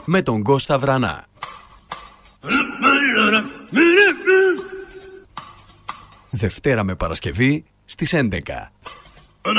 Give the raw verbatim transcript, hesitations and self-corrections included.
με τον Κώστα Βρανά. Δευτέρα με Παρασκευή στις έντεκα.